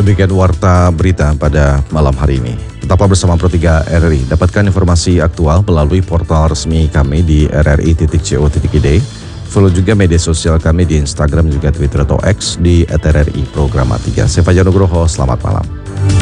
Demikian warta berita pada malam hari ini. Tetaplah bersama Pro3 RRI. Dapatkan informasi aktual melalui portal resmi kami di rri.co.id. Follow juga media sosial kami di Instagram juga Twitter atau X di @RRI Programa 3. Saya Fajar Nugroho, selamat malam.